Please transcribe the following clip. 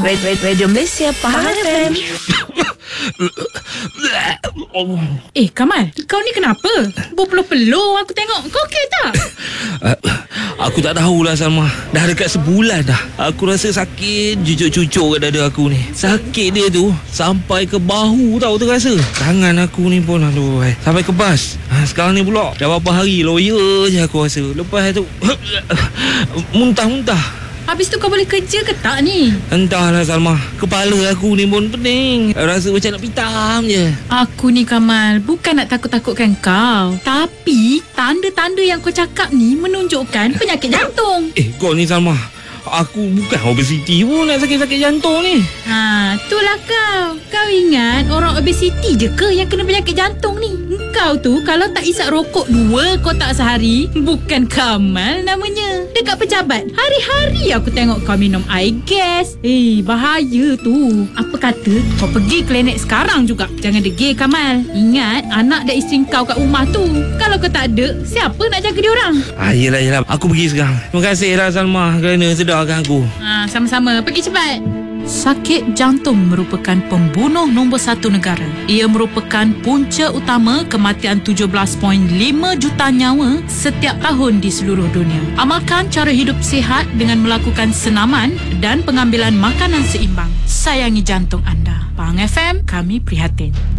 Radio Malaysia Pahang FM. Kamal, kau ni kenapa? Berpeluh-peluh aku tengok. Kau okey tak? Aku tak tahulah Salma. Dah dekat sebulan dah aku rasa sakit cucuk-cucuk kat dada aku ni. Sakit dia tu sampai ke bahu tau terasa. Tangan aku ni pun aduh sampai ke bas. Sekarang ni pula dah berapa hari loya je aku rasa. Lepas tu muntah-muntah. Habis tu kau boleh kerja ke tak ni? Entahlah Salma, kepala aku ni pun pening. Rasa macam nak pitam je. Aku ni Kamal, bukan nak takut-takutkan kau, tapi tanda-tanda yang kau cakap ni menunjukkan penyakit jantung. Kau ni Salma, aku bukan obesiti pun nak sakit-sakit jantung ni. Itulah kau. Kau ingat orang obesiti je ke yang kena penyakit jantung ni? Kau tu kalau tak isap rokok 2 kotak sehari, bukan Kamal namanya. Dekat pejabat, hari-hari aku tengok kau minum air gas. Bahaya tu. Apa kata kau pergi klinik sekarang juga. Jangan degil Kamal. Ingat anak dan isteri kau kat rumah tu. Kalau kau tak ada, siapa nak jaga dia orang? Yelah, aku pergi sekarang. Terima kasih lah Salma kerana sedarkan aku. Sama-sama. Pergi cepat. Sakit jantung merupakan pembunuh nombor 1 negara. Ia merupakan punca utama kematian 17.5 juta nyawa setiap tahun di seluruh dunia. Amalkan cara hidup sihat dengan melakukan senaman dan pengambilan makanan seimbang. Sayangi jantung anda. Pahang FM, kami prihatin.